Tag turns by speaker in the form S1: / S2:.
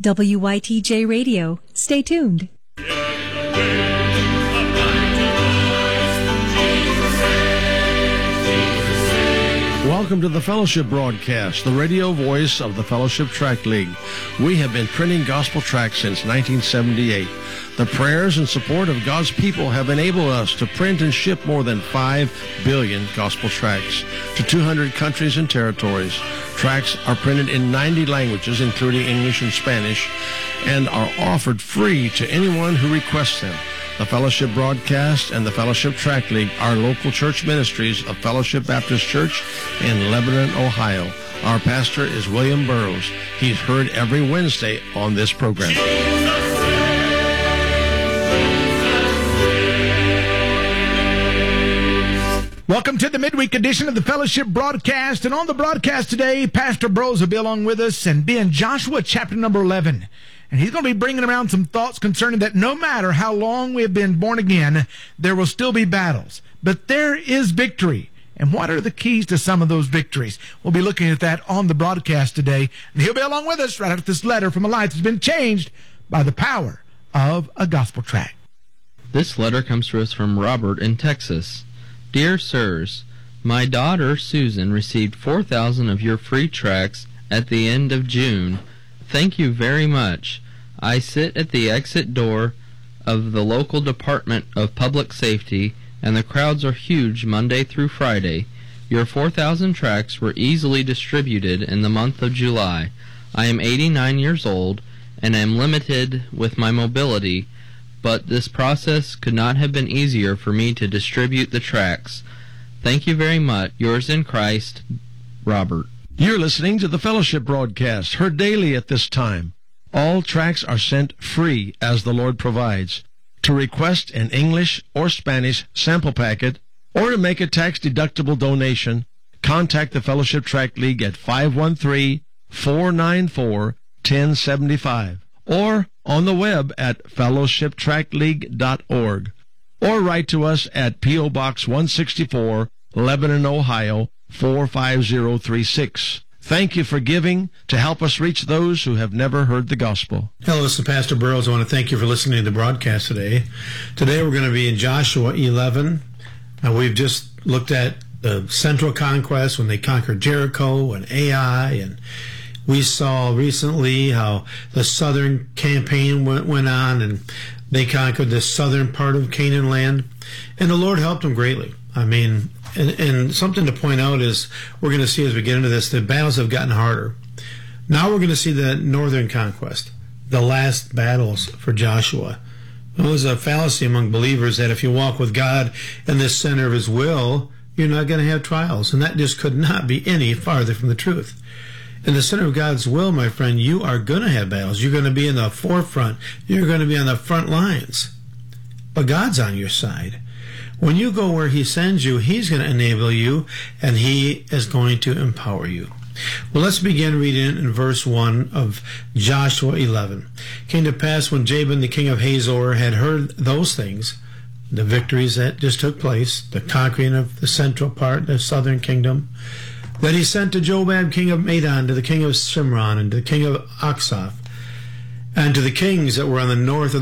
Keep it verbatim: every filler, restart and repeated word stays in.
S1: W Y T J Radio. Stay tuned.
S2: Welcome to the Fellowship Broadcast, the radio voice of the Fellowship Tract League. We have been printing gospel tracts since nineteen seventy-eight. The prayers and support of God's people have enabled us to print and ship more than five billion gospel tracts to two hundred countries and territories. Tracts are printed in ninety languages, including English and Spanish, and are offered free to anyone who requests them. The Fellowship Broadcast and the Fellowship Tract League are local church ministries of Fellowship Baptist Church in Lebanon, Ohio. Our pastor is William Burroughs. He's heard every Wednesday on this program.
S3: Welcome to the midweek edition of the Fellowship Broadcast. And on the broadcast today, Pastor Burroughs will be along with us and be in Joshua chapter number eleven. And he's going to be bringing around some thoughts concerning that no matter how long we have been born again, there will still be battles. But there is victory. And what are the keys to some of those victories? We'll be looking at that on the broadcast today. And he'll be along with us right after this letter from a life that's been changed by the power of a gospel tract.
S4: This letter comes to us from Robert in Texas. Dear Sirs, my daughter Susan received four thousand of your free tracts at the end of June. Thank you very much. I sit at the exit door of the local Department of Public Safety, and the crowds are huge Monday through Friday. Your four thousand tracts were easily distributed in the month of July. I am eighty-nine years old and am limited with my mobility, but this process could not have been easier for me to distribute the tracts. Thank you very much. Yours in Christ, Robert.
S2: You're listening to the Fellowship Broadcast, heard daily at this time. All tracts are sent free as the Lord provides. To request an English or Spanish sample packet or to make a tax-deductible donation, contact the Fellowship Tract League at five one three, four nine four, one oh seven five or on the web at fellowship tract league dot org, or write to us at P O Box one sixty-four, Lebanon, Ohio, four five zero three six. Thank you for giving to help us reach those who have never heard the gospel.
S5: Hello, this is Pastor Burroughs. I want to thank you for listening to the broadcast today. Today we're going to be in Joshua eleven. Now, we've just looked at the central conquest when they conquered Jericho and Ai, and we saw recently how the southern campaign went, went on, and they conquered the southern part of Canaan land, and the Lord helped them greatly. I mean, and, and something to point out is we're going to see as we get into this, the battles have gotten harder. Now we're going to see the northern conquest, the last battles for Joshua. It was a fallacy among believers that if you walk with God in the center of his will, you're not going to have trials, and that just could not be any farther from the truth. In the center of God's will, my friend, you are going to have battles. You're going to be in the forefront. You're going to be on the front lines. But God's on your side. When you go where he sends you, he's going to enable you, and he is going to empower you. Well, let's begin reading in verse one of Joshua eleven. It came to pass when Jabin the king of Hazor had heard those things, the victories that just took place, the conquering of the central part, the southern kingdom, that he sent to Jobab king of Madon, to the king of Shimron, and to the king of Oxaph, and to the kings that were on the north of